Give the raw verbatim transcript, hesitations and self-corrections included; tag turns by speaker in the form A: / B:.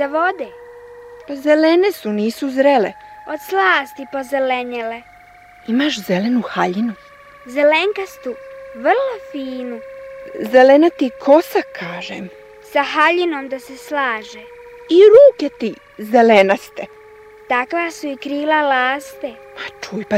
A: iza vode.
B: Pa zelene su, nisu zrele.
A: Od slasti pozelenjele.
B: Imaš zelenu haljinu?
A: Zelenkastu, vrlo finu.
B: Zelena ti kosa, kažem.
A: Sa haljinom da se slaže.
B: I ruke ti zelenaste.
A: Takva su i krila laste.
B: Ma čuj, pa